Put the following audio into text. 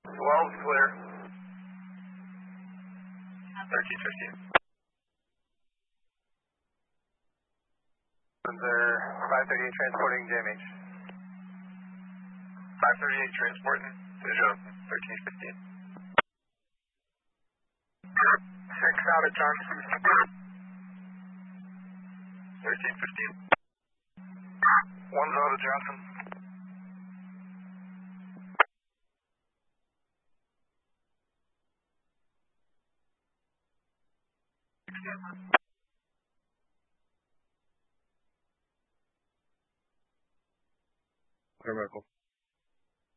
12's clear. 1315. They're 538 transporting JMH. 538 transporting to Johnson, 1315. 6 out of Johnson. 1315. 1's out of Johnson. Medical.